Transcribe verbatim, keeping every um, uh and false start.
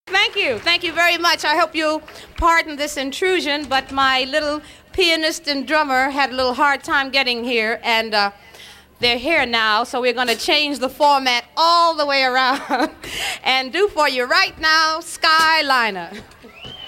Thank you. Thank you very much. I hope you'll pardon this intrusion, but my little pianist and drummer had a little hard time getting here, and uh, they're here now, so we're going to change the format all the way around and do for you right now, Skyliner.